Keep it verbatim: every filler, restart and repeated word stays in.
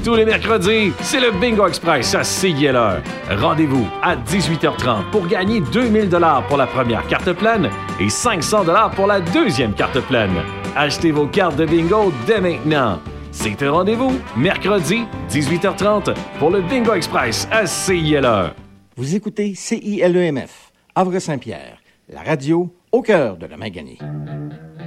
Tous les mercredis, c'est le Bingo Express à C I L R. Rendez-vous à dix-huit heures trente pour gagner deux mille dollars pour la première carte pleine et cinq cents dollars pour la deuxième carte pleine. Achetez vos cartes de bingo dès maintenant. C'est un rendez-vous, mercredi, dix-huit heures trente, pour le Bingo Express à C I L R. Vous écoutez C I L E M F, Havre-Saint-Pierre, la radio au cœur de la Maganie.